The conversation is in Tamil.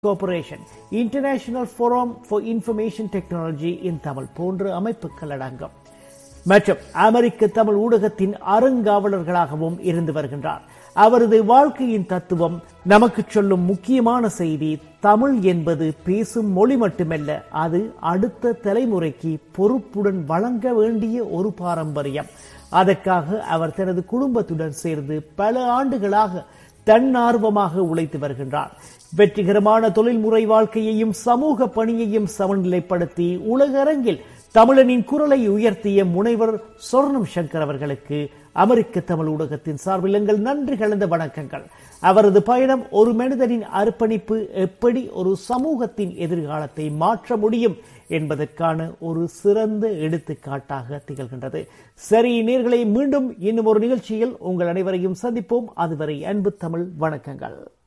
Cooperation, international forum for information technology in Tamil போன்ற அமைப்புகள் அடங்கும். மற்றும் அமெரிக்க தமிழ் ஊடகத்தின் அறங்காவலர்களாகவும் இருந்து வருகின்றார். அவரது வாழ்க்கையின் தத்துவம் நமக்கு சொல்லும் முக்கியமான செய்தி, தமிழ் என்பது பேசும் மொழி மட்டுமல்ல, அது அடுத்த தலைமுறைக்கு பொறுப்புடன் வழங்க வேண்டிய ஒரு பாரம்பரியம். அதற்காக அவர் தனது குடும்பத்துடன் சேர்ந்து பல ஆண்டுகளாக தன்னார்வமாக உழைத்து வருகின்றார். வெற்றிகரமான தொழில்முறை வாழ்க்கையையும் சமூக பணியையும் சமநிலைப்படுத்தி உலக அரங்கில் தமிழனின் குரலை உயர்த்திய முனைவர் சொர்ணம் சங்கர் அவர்களுக்கு அமெரிக்க தமிழ் ஊடகத்தின் சார்பில் எங்கள் நன்றி கலந்த வணக்கங்கள். அவரது பயணம் ஒரு மனிதனின் அர்ப்பணிப்பு எப்படி ஒரு சமூகத்தின் எதிர்காலத்தை மாற்ற முடியும் என்பதற்கான ஒரு சிறந்த எடுத்துக்காட்டாக திகழ்கின்றது. சரி நேயர்களே, மீண்டும் இன்னும் ஒரு நிகழ்ச்சியில் உங்கள் அனைவரையும் சந்திப்போம். அதுவரை அன்பு தமிழ் வணக்கங்கள்.